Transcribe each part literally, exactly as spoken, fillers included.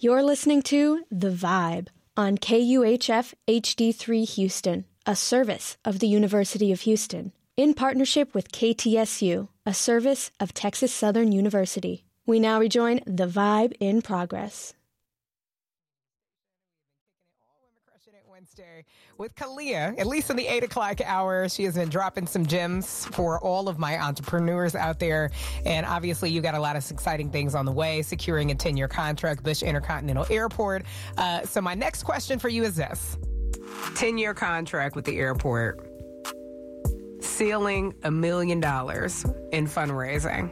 You're listening to The Vibe on K U H F H D three Houston, a service of the University of Houston, in partnership with K T S U, a service of Texas Southern University. We now rejoin The Vibe in progress. Wednesday with Kalia, at least in the eight o'clock hour. She has been dropping some gems for all of my entrepreneurs out there. And obviously, you got a lot of exciting things on the way, securing a ten-year contract, Bush Intercontinental Airport. Uh, so my next question for you is this. ten-year contract with the airport, ceiling a million dollars in fundraising.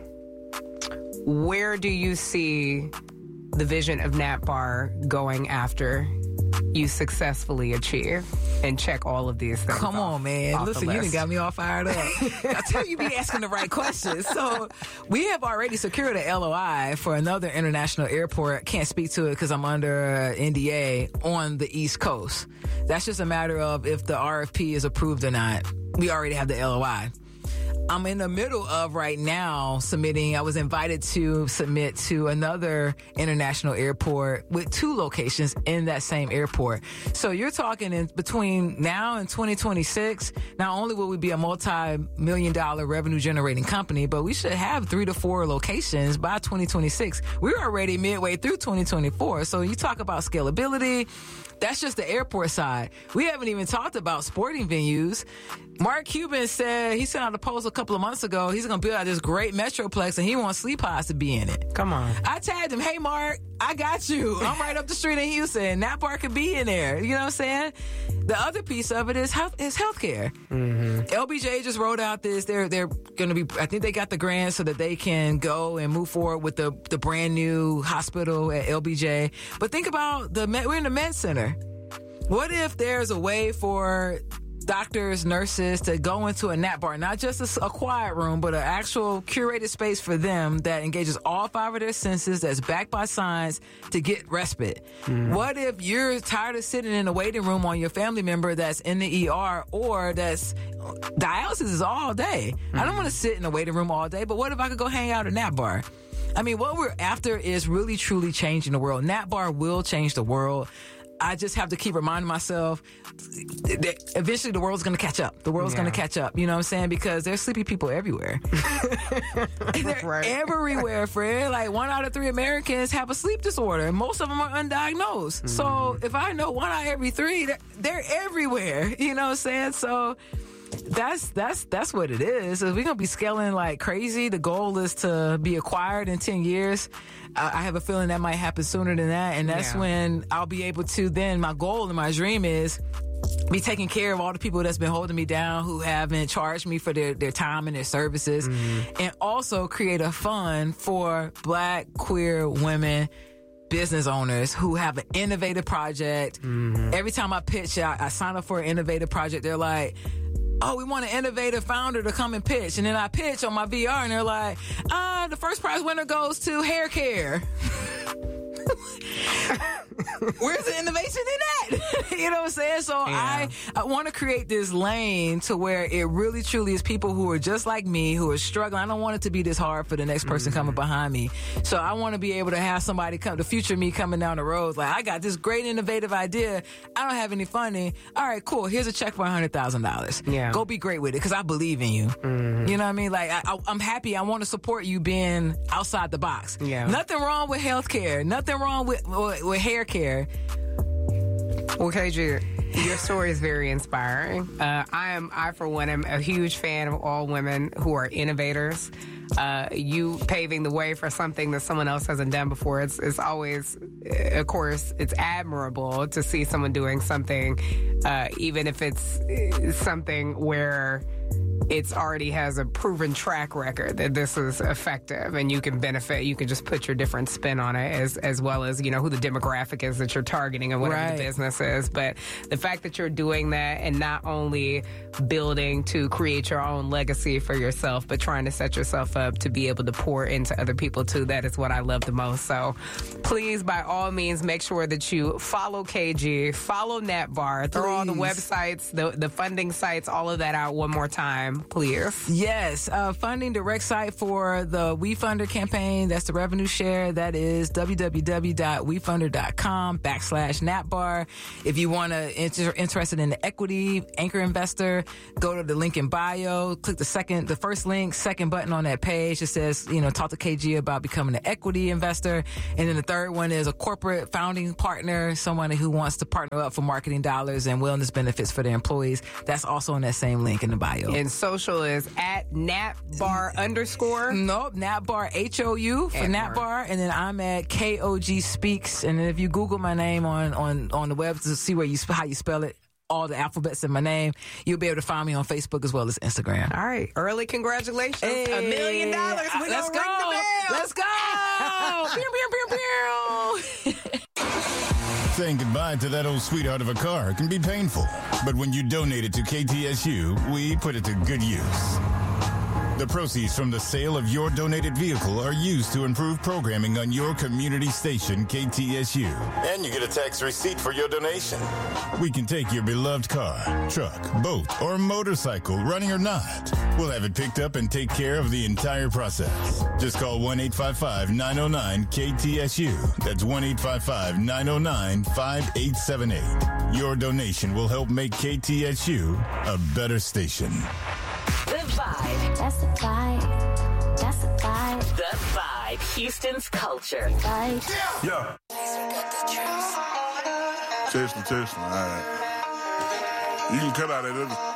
Where do you see the vision of NAPBAR going after you successfully achieve and check all of these things? Come off, on, man. Listen, you done got me all fired up. I tell you, you be asking the right questions. So we have already secured an L O I for another international airport. Can't speak to it because I'm under N D A on the East Coast. That's just a matter of if the R F P is approved or not. We already have the L O I. I'm in the middle of right now submitting. I was invited to submit to another international airport with two locations in that same airport. So you're talking in between now and twenty twenty-six, not only will we be a multi-million dollar revenue generating company, but we should have three to four locations by twenty twenty-six. We're already midway through twenty twenty-four. So you talk about scalability. That's just the airport side. We haven't even talked about sporting venues. Mark Cuban said, he sent out a post a couple of months ago, he's going to build out this great Metroplex and he wants Sleep Pods to be in it. Come on. I tagged him, hey, Mark, I got you. I'm right up the street in Houston. NAPBAR could be in there. You know what I'm saying? The other piece of it is health, is healthcare. Mm-hmm. L B J just wrote out this. They're they're going to be, I think they got the grant so that they can go and move forward with the, the brand new hospital at L B J. But think about the, we're in the Med Center. What if there's a way for doctors, nurses to go into a NAPBAR, not just a, a quiet room, but an actual curated space for them that engages all five of their senses, that's backed by science to get respite? Mm. What if you're tired of sitting in a waiting room on your family member that's in the E R or that's dialysis is all day? Mm. I don't want to sit in a waiting room all day, but what if I could go hang out at NAPBAR? I mean, what we're after is really, truly changing the world. NAPBAR will change the world. I just have to keep reminding myself that eventually the world's going to catch up. The world's yeah. going to catch up. You know what I'm saying? Because there's sleepy people everywhere. They're right. everywhere, Fred. Like one out of three Americans have a sleep disorder. And most of them are undiagnosed. Mm. So if I know one out of every three, they're, they're everywhere. You know what I'm saying? So that's that's that's what it is. We're going to be scaling like crazy. The goal is to be acquired in ten years. I, I have a feeling that might happen sooner than that. And that's yeah. when I'll be able to then, my goal and my dream is be taking care of all the people that's been holding me down, who haven't charged me for their, their time and their services. Mm-hmm. And also create a fund for Black, queer women, business owners who have an innovative project. Mm-hmm. Every time I pitch, I, I sign up for an innovative project. They're like, oh, we want an innovative founder to come and pitch. And then I pitch on my V R and they're like, ah, the first prize winner goes to hair care. Where's the innovation in that? You know what I'm saying? So yeah. I, I want to create this lane to where it really truly is people who are just like me, who are struggling. I don't want it to be this hard for the next person mm-hmm. coming behind me. So I want to be able to have somebody come, the future me coming down the road, like, I got this great innovative idea. I don't have any funding. All right, cool. Here's a check for one hundred thousand dollars. Yeah. Go be great with it because I believe in you. Mm-hmm. You know what I mean? Like, I, I, I'm happy. I want to support you being outside the box. Yeah. Nothing wrong with healthcare. Nothing wrong with, with, with hair care. Well, K G, your story is very inspiring. Uh, I am, I for one, am a huge fan of all women who are innovators. Uh, you paving the way for something that someone else hasn't done before. It's, it's always, of course, it's admirable to see someone doing something, uh, even if it's something where it's already has a proven track record that this is effective and you can benefit. You can just put your different spin on it, as as well as, you know, who the demographic is that you're targeting and whatever right. the business is. But the fact that you're doing that and not only building to create your own legacy for yourself, but trying to set yourself up to be able to pour into other people too, that is what I love the most. So please, by all means, make sure that you follow K G, follow NAPBAR, throw all the websites, the, the funding sites, all of that out one more time. them, please. Yes, uh, funding direct site for the WeFunder campaign. That's the revenue share. That is www.wefunder.com backslash NapBar. If you want to inter- interested in the equity anchor investor, go to the link in bio. Click the second, the first link, second button on that page. It says, you know, talk to K G about becoming an equity investor. And then the third one is a corporate founding partner, someone who wants to partner up for marketing dollars and wellness benefits for their employees. That's also on that same link in the bio. And social is at NapBar underscore. Nope, NapBar, H O U for NapBar. And then I'm at K O G Speaks. And then if you Google my name on, on, on the web to see where you how you spell it, all the alphabets in my name, you'll be able to find me on Facebook as well as Instagram. All right. Early congratulations. Hey, a million dollars. We're let's gonna go. ring the bell. Let's go. Pew, pew, pew, pew. Saying goodbye to that old sweetheart of a car can be painful. But when you donate it to K T S U, we put it to good use. The proceeds from the sale of your donated vehicle are used to improve programming on your community station, K T S U. And you get a tax receipt for your donation. We can take your beloved car, truck, boat, or motorcycle, running or not. We'll have it picked up and take care of the entire process. Just call one eight five five, nine oh nine, K T S U. That's one eight five five, nine oh nine, five eight seven eight. Your donation will help make K T S U a better station. The Vibe. That's the vibe. That's the vibe. The Vibe. Houston's culture. Vibe. Yeah. Testing, testing. All right. You can cut out that other